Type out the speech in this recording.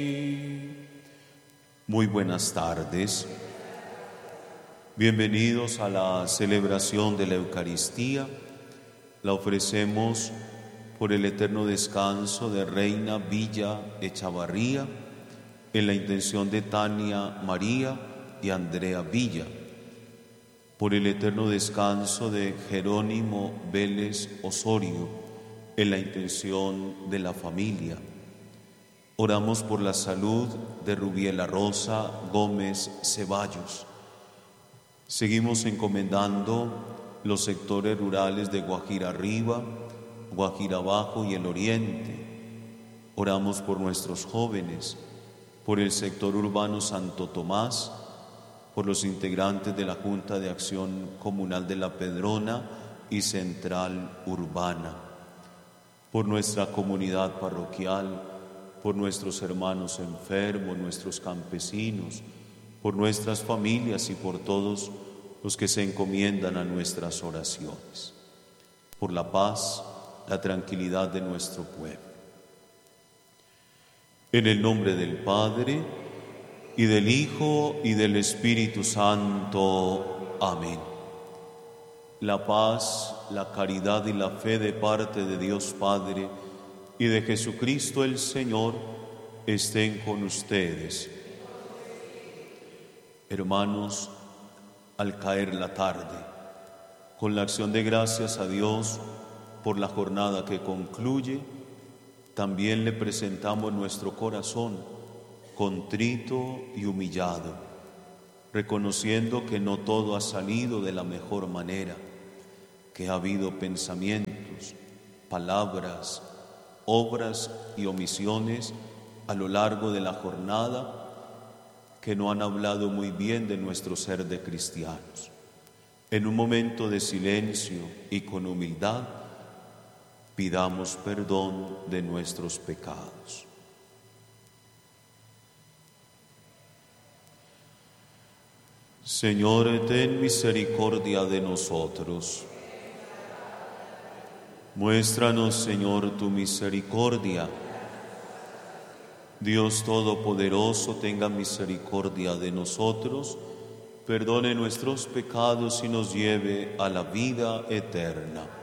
Muy buenas tardes. Bienvenidos a la celebración de la Eucaristía. La ofrecemos por el eterno descanso de Reina Villa Echavarría, en la intención de Tania María y Andrea Villa, por el eterno descanso de Jerónimo Vélez Osorio, en la intención de la familia. Oramos por la salud de Rubiela Rosa Gómez Ceballos. Seguimos encomendando los sectores rurales de Guajira Arriba, Guajira Abajo y el Oriente. Oramos por nuestros jóvenes, por el sector urbano Santo Tomás, por los integrantes de la Junta de Acción Comunal de La Pedrona y Central Urbana, por nuestra comunidad parroquial, por nuestros hermanos enfermos, nuestros campesinos, por nuestras familias y por todos los que se encomiendan a nuestras oraciones, por la paz, la tranquilidad de nuestro pueblo. En el nombre del Padre, y del Hijo, y del Espíritu Santo. Amén. La paz, la caridad y la fe de parte de Dios Padre y de Jesucristo el Señor estén con ustedes. Hermanos, al caer la tarde, con la acción de gracias a Dios por la jornada que concluye, también le presentamos nuestro corazón contrito y humillado, reconociendo que no todo ha salido de la mejor manera, que ha habido pensamientos, palabras, obras y omisiones a lo largo de la jornada que no han hablado muy bien de nuestro ser de cristianos. En un momento de silencio y con humildad, pidamos perdón de nuestros pecados. Señor, ten misericordia de nosotros. Muéstranos, Señor, tu misericordia. Dios Todopoderoso, tenga misericordia de nosotros, perdone nuestros pecados y nos lleve a la vida eterna.